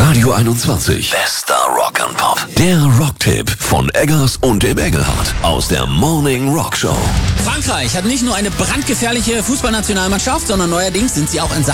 Radio 21. Bester Rock and Pop. Der Rocktipp von Eggers und dem Engelhardt aus der Morning Rock Show. Frankreich hat nicht nur eine brandgefährliche Fußballnationalmannschaft, sondern neuerdings sind sie auch in Sachen